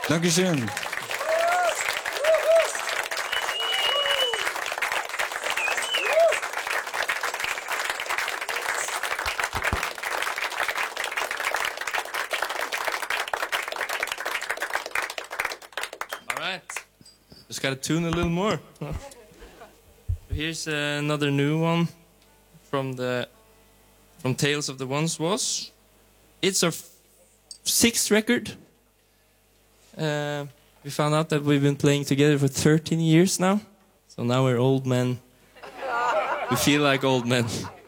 Dankeschön. All right. Just got to tune a little more. Here's another new one from Tales of the Once Was. It's our sixth record. We found out that we've been playing together for 13 years now. So now we're old men. We feel like old men.